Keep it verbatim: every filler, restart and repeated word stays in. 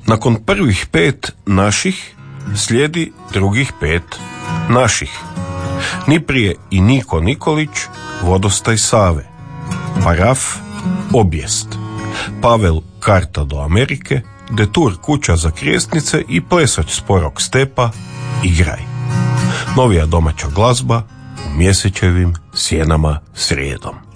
Nakon prvih pet naših slijedi drugih pet naših. Ni prije i Niko Nikolić, Vodostaj Save. Paraf, Obijest. Pavel, Karta do Amerike. Detur, Kuća za krijesnice i Plesoć sporog stepa, Igraj. Novija domaća glazba u Mjesečevim sjenama srijedom.